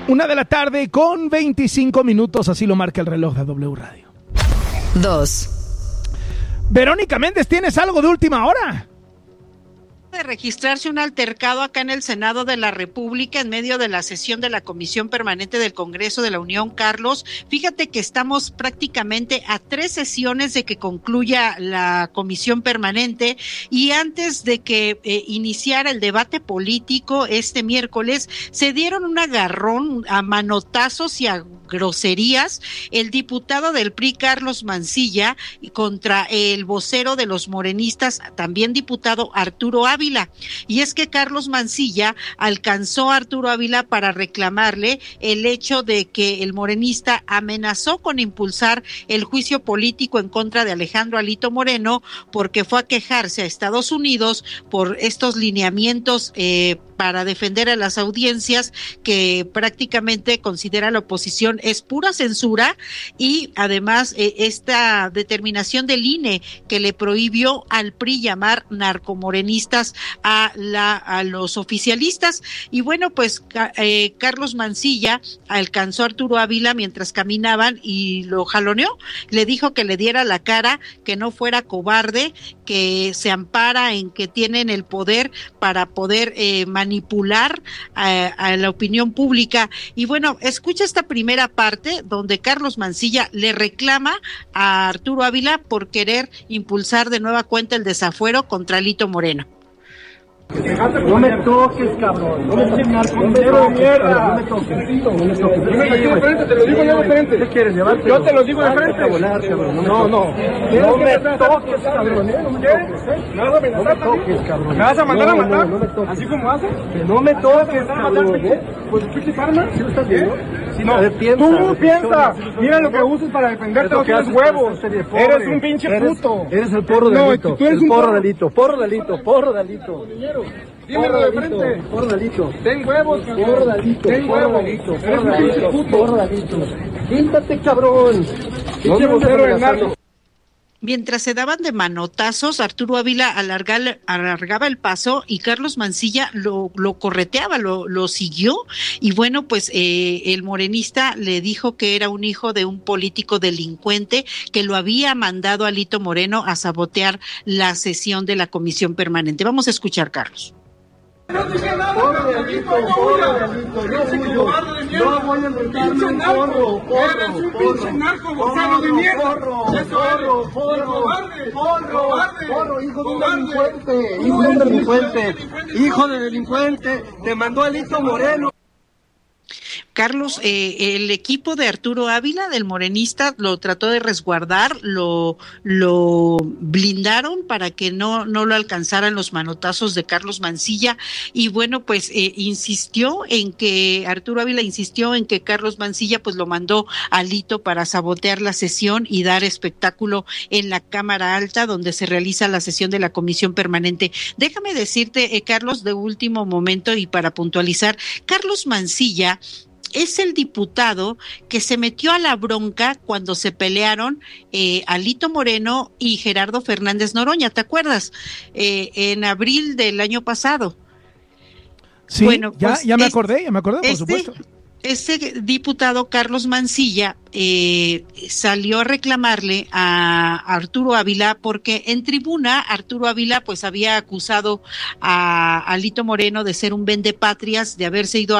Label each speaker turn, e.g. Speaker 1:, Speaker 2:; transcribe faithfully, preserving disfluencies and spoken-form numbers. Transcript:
Speaker 1: Una de la tarde con veinticinco minutos, así lo marca el reloj de W Radio.
Speaker 2: Dos.
Speaker 1: Verónica Méndez, ¿tienes algo de última hora?
Speaker 3: De registrarse un altercado acá en el Senado de la República en medio de la sesión de la Comisión Permanente del Congreso de la Unión, Carlos. Fíjate que estamos prácticamente a tres sesiones de que concluya la Comisión Permanente y antes de que eh, iniciara el debate político este miércoles, se dieron un agarrón a manotazos y a groserías el diputado del P R I, Carlos Mancilla, contra el vocero de los morenistas, también diputado Arturo Ávila. Y es que Carlos Mancilla alcanzó a Arturo Ávila para reclamarle el hecho de que el morenista amenazó con impulsar el juicio político en contra de Alejandro Alito Moreno porque fue a quejarse a Estados Unidos por estos lineamientos eh, para defender a las audiencias que prácticamente considera la oposición es pura censura y además eh, esta determinación del I N E que le prohibió al P R I llamar narcomorenistas a la a los oficialistas. Y bueno, pues eh, Carlos Mancilla alcanzó a Arturo Ávila mientras caminaban y lo jaloneó, le dijo que le diera la cara, que no fuera cobarde, que se ampara en que tienen el poder para poder eh, manipular a, a la opinión pública. Y bueno, escucha esta primera parte donde Carlos Mancilla le reclama a Arturo Ávila por querer impulsar de nueva cuenta el desafuero contra Alito Moreno.
Speaker 4: No me toques, cabrón. No me toques, no me toques, no me toques. No me toques. Yo me lo digo de frente, te lo digo yo de frente. ¿Qué quieres llevarte? Yo te lo digo de frente. No, no. No me toques, cabrón. ¿Qué? Nada, me no me toques, cabrón. ¿Me vas a mandar a matar? No me toques. ¿Así como haces? Que no me toques, cabrón. Pues ¿qué arma? ¿Sí lo estás viendo? No, tú piensas. Mira lo que usas para defenderte, no tienes huevos. Eres un pinche puto. Eres el porro de Alito. El porro de Alito. Porro de Alito. Porro de Alito. Dímelo de frente. Porro de Alito. Ten huevos, cabrón. Porro de Alito. Ten huevos. Porro de Alito. Porro de Alito. Quíntate, cabrón. Pinche vocero de narco.
Speaker 3: Mientras se daban de manotazos, Arturo Ávila alargaba, alargaba el paso y Carlos Mancilla lo, lo correteaba, lo, lo siguió. Y bueno, pues eh, el morenista le dijo que era un hijo de un político delincuente que lo había mandado a Alito Moreno a sabotear la sesión de la Comisión Permanente. Vamos a escuchar, Carlos.
Speaker 4: No dije nada, porro de Alito, porro de Alito, no huyo, no voy a meterme un porro, porro, eres un pinche narco, vocero de mierda, porro, porro, porro, porro, porro, hijo de un delincuente, hijo de un delincuente, hijo de delincuente, te mandó Alito Moreno.
Speaker 3: Carlos, eh, el equipo de Arturo Ávila, del morenista, lo trató de resguardar, lo, lo blindaron para que no, no lo alcanzaran los manotazos de Carlos Mancilla y bueno, pues eh, insistió en que, Arturo Ávila insistió en que Carlos Mancilla pues lo mandó a Alito para sabotear la sesión y dar espectáculo en la Cámara Alta donde se realiza la sesión de la Comisión Permanente. Déjame decirte, eh, Carlos, de último momento y para puntualizar, Carlos Mancilla es el diputado que se metió a la bronca cuando se pelearon eh, Alito Moreno y Gerardo Fernández Noroña, ¿te acuerdas? Eh, en abril del año pasado.
Speaker 1: Sí, bueno, ya, pues ya me acordé, ya me acordé, por
Speaker 3: este,
Speaker 1: supuesto.
Speaker 3: Ese diputado Carlos Mancilla eh, salió a reclamarle a Arturo Ávila porque en tribuna Arturo Ávila pues había acusado a Alito Moreno de ser un vendepatrias, de haberse ido a